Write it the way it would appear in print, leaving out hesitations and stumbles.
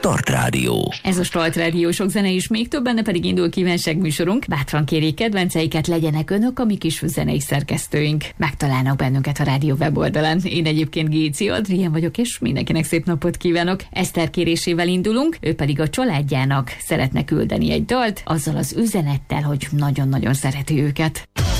Start Rádió. Ez a Start Rádió, sok zene is, még több, benne pedig indul kívánság műsorunk. Bátran kérjék kedvenceiket, legyenek önök a mi kis zenei szerkesztőink. Megtalálnak bennünket a rádió weboldalán. Én egyébként Géci Adrien vagyok, és mindenkinek szép napot kívánok. Eszter kérésével indulunk, ő pedig a családjának szeretne küldeni egy dalt, azzal az üzenettel, hogy nagyon-nagyon szereti őket.